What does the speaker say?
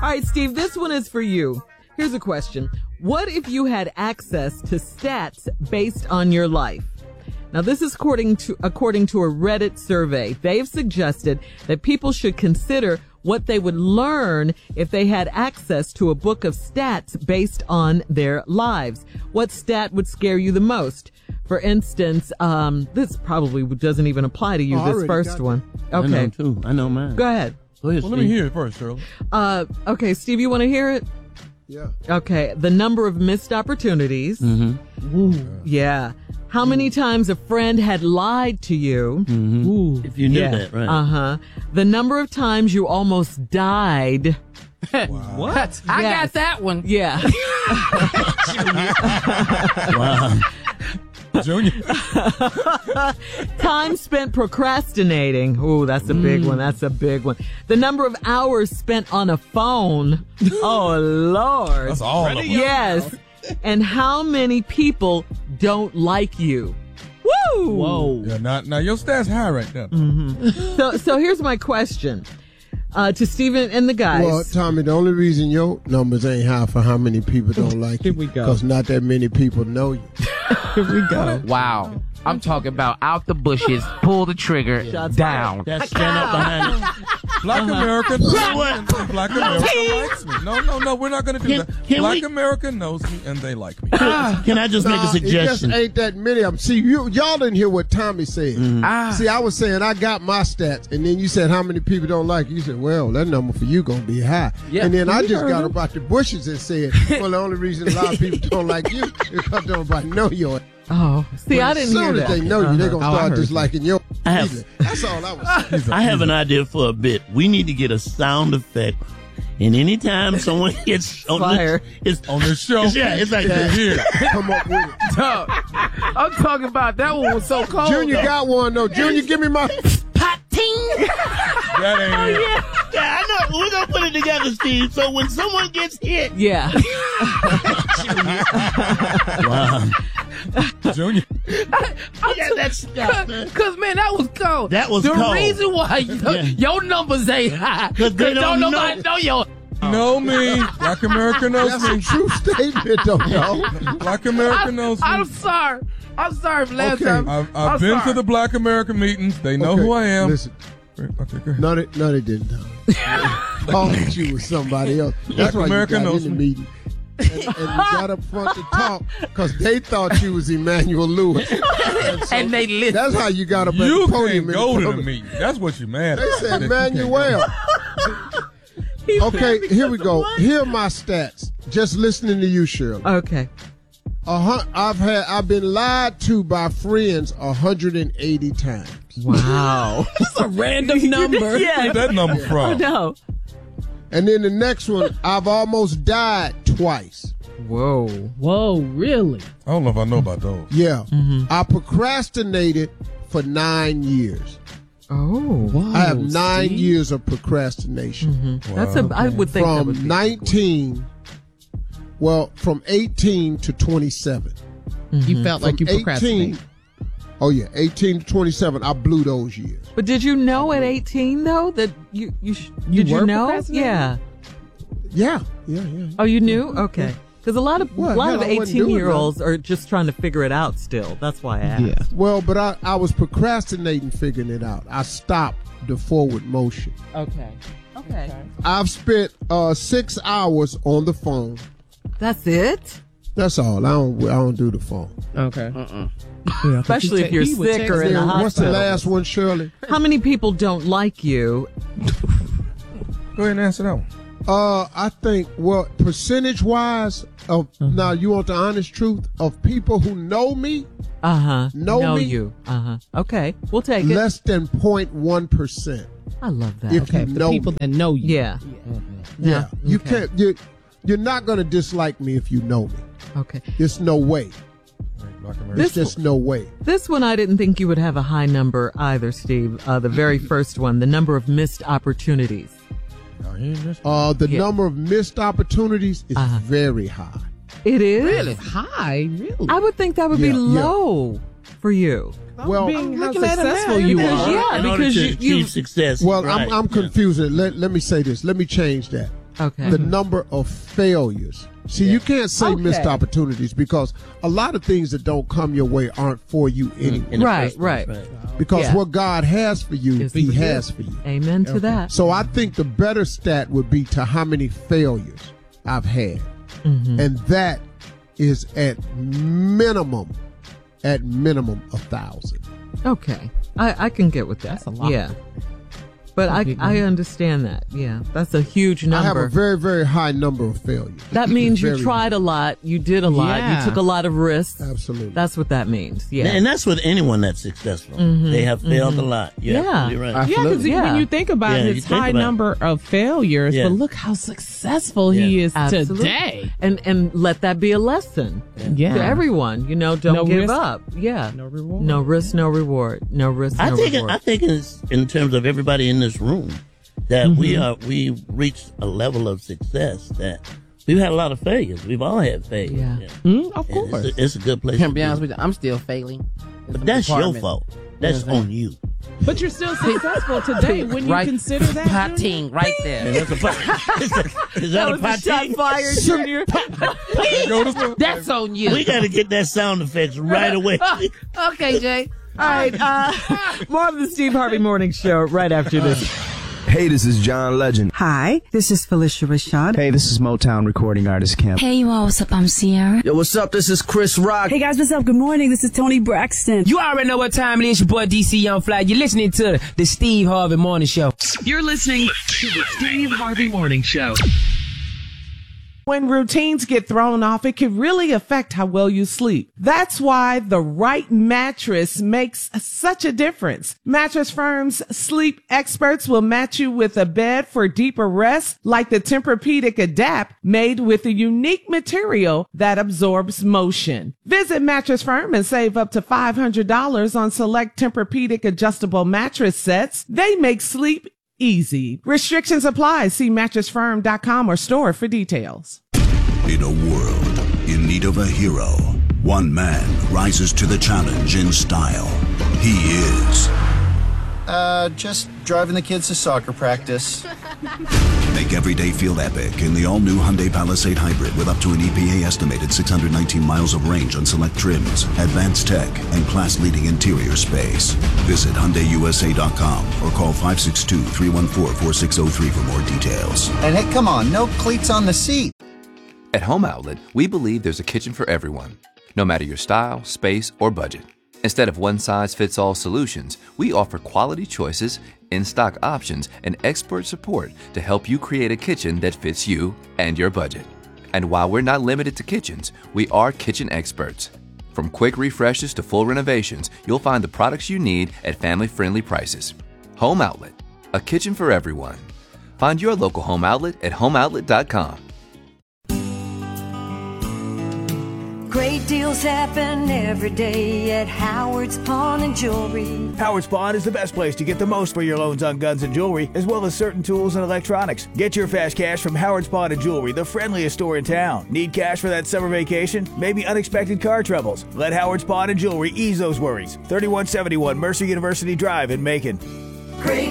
right, Steve, this one is for you. Here's a question. What if you had access to stats based on your life? Now, this is according to a Reddit survey. They've suggested that people should consider what they would learn if they had access to a book of stats based on their lives. What stat would scare you the most? For instance, this probably doesn't even apply to you, this first one. Okay. I know, too. I know mine. Go ahead. Go ahead, Well, let me hear it first, Shirley. Okay, Steve, you want to hear it? Yeah. Okay. The number of missed opportunities. Mm-hmm. Ooh. Yeah. How many times a friend had lied to you? Mm-hmm. Ooh. If you knew that, right. Uh-huh. The number of times you almost died. Wow. What? I got that one. Yeah. Wow. Junior. Time spent procrastinating. Ooh, that's a big one. That's a big one. The number of hours spent on a phone. Oh, Lord. That's all of them. Yes. And how many people don't like you? Woo! Whoa. Yeah, now your stats high right there. So here's my question to Steven and the guys. Well, Tommy, the only reason your numbers ain't high for how many people don't like you. Here we go. Because not that many people know you. Here we go. Wow. I'm talking about out the bushes, pull the trigger, Shots down. That's stand up behind it. Black America knows me and Black America likes me. No, we're not going to do that. Can Black we- America knows me and they like me. Can I just make a It just suggestion? ain't that many of them. See, y'all didn't hear what Tommy said. Ah. See, I was saying I got my stats, and then you said how many people don't like you. You said, well, that number for you going to be high. Yeah, and then I we just heard got him. about the bushes and said, well, the only reason a lot of people don't like you is because nobody know you. Oh, see, I didn't As hear soon that. as they know you, they're going to Oh, I start heard disliking your I have- music. That's all I was saying. I have an idea for a bit. We need to get a sound effect. And anytime someone gets on Fire. it's On this show, it's like yeah. Here. Come up with it. Dog, I'm talking about that one was so cold. Junior though. got one, though. Junior, give me my... That ain't it. Yeah, I know. We're gonna put it together, Steve. So when someone gets hit, Yeah. wow, Junior. yeah, that's man. Cause man, that was cold. That was the cold. reason why Yeah. your numbers ain't high. 'Cause they don't nobody know your. Know me. Black America knows That's a me. true statement, though, y'all. Black America knows me. I'm sorry. I'm sorry for last Okay. time. I've I'm been to sorry. the Black America meetings. They know Okay, who I am. Listen, Okay, go ahead. no, they didn't. Thought that you was somebody else. That's why America you got knows in the me. meeting. And you got up front to talk because they thought you was Emmanuel Lewis. And they listen. That's how you got up at You the podium. can't go to the meeting. That's what you're mad at. They said That you can't Emmanuel. He's Okay, trying to here we get go. one. Here are my stats. Just listening to you, Shirley. Okay. I've been lied to by friends 180 times. Wow. That's a random number. Where's Yeah. that number Oh, from? no. And then the next one, I've almost died twice. Whoa. Whoa, really? I don't know if I know about those. Yeah. I procrastinated for 9 years. Oh. Whoa, I have 9 Steve. years of procrastination. That's I would think that would From be 19, from 18 to 27. You felt like From you procrastinated. 18 to 27, I blew those years. But did you know at 18 though that you did you were know? procrastinating? Yeah. Yeah. Oh, you knew? Okay. Because a lot of Well, hell, I wasn't doing 18-year-olds are just trying to figure it out still. That's why I asked. Yeah. Well, but I was procrastinating figuring it out. I stopped the forward motion. Okay. I've spent 6 hours on the phone. That's it? That's all. I don't do the phone. Okay. Especially if you're sick or in the Then what's the hospital. last one, Shirley? How many people don't like you? Go ahead and answer that one. I think, percentage-wise, now you want the honest truth, of people who know me, Know me? you. Okay. We'll take it. less than 0.1%. I love that. If you know People me. that know you. Yeah. Yeah. You Okay. can't, you're not going to dislike me if you know me. Okay. There's no way. Black America. There's just no way. This one I didn't think you would have a high number either, Steve. The very first one, the number of missed opportunities. No, he ain't missed The Yeah. number of missed opportunities is very high. It is? Really? High? Really? I would think that would be Yeah, yeah. low for you. Well, Being how looking at him successful now, you because are. yeah, in order because to you achieve success. Well, right. I'm confused. Let me say this. Let me change that. Okay. the number of failures. See, you can't say missed opportunities because a lot of things that don't come your way aren't for you anyway. In the Right, first place, right. Because what God has for you, Is He for you. has for you. Amen to that. So I think the better stat would be to how many failures I've had. And that is at minimum 1,000. Okay. I can get with that. That's a lot. Yeah. But I understand that. Yeah. That's a huge number. I have a very, very high number of failures. That means you Very tried a lot, you did a lot, Yeah. you took a lot of risks. Absolutely. That's what that means. Yeah. And that's with anyone that's successful. They have failed a lot. You're Yeah. absolutely right. Yeah, because Yeah. when you think about Yeah, you his think high about it. number of failures, Yeah. but look how successful he is Absolutely. today. And let that be a lesson Yeah. to everyone. Don't No give risk, up. Yeah. no reward. No risk, no reward. No risk, I no think reward. I think it's in terms of everybody in this room that we reached a level of success that we've had a lot of failures. We've all had failures. Yeah. Of And course. it's a good place. To To be honest be. with you, I'm still failing. But that's your fault. That's on you. But you're still successful today when you Right. consider that. Junior? Potting right there. And that's a is that a was a shot pot? fired, Junior. That's on you. We got to get that sound effects right away. Okay, Jay. All right. More of the Steve Harvey Morning Show right after this. Hey, this is John Legend. Hi, this is Felicia Rashad. Hey, this is Motown recording artist Camp. Hey, you all, what's up? I'm Sierra. Yo, what's up? This is Chris Rock. Hey guys, what's up? Good morning. This is Tony Braxton. You already know what time it is. Your boy DC Young Fly. You're listening to the Steve Harvey Morning Show. You're listening to the Steve Harvey Morning Show. When routines get thrown off, it can really affect how well you sleep. That's why the right mattress makes such a difference. Mattress Firm's sleep experts will match you with a bed for deeper rest, like the Tempur-Pedic Adapt, made with a unique material that absorbs motion. Visit Mattress Firm and save up to $500 on select Tempur-Pedic adjustable mattress sets. They make sleep easy. Restrictions apply. See mattressfirm.com or store for details. In a world in need of a hero, one man rises to the challenge in style. He is... just driving the kids to soccer practice. Make every day feel epic in the all-new Hyundai Palisade Hybrid with up to an EPA-estimated 619 miles of range on select trims, advanced tech, and class-leading interior space. Visit HyundaiUSA.com or call 562-314-4603 for more details. And hey, come on, no cleats on the seat. At Home Outlet, we believe there's a kitchen for everyone, no matter your style, space, or budget. Instead of one-size-fits-all solutions, we offer quality choices, in-stock options, and expert support to help you create a kitchen that fits you and your budget. And while we're not limited to kitchens, we are kitchen experts. From quick refreshes to full renovations, you'll find the products you need at family-friendly prices. Home Outlet, a kitchen for everyone. Find your local Home Outlet at homeoutlet.com. Great deals happen every day at Howard's Pawn and Jewelry. Howard's Pawn is the best place to get the most for your loans on guns and jewelry, as well as certain tools and electronics. Get your fast cash from Howard's Pawn and Jewelry, the friendliest store in town. Need cash for that summer vacation? Maybe unexpected car troubles? Let Howard's Pawn and Jewelry ease those worries. 3171 Mercer University Drive in Macon. Great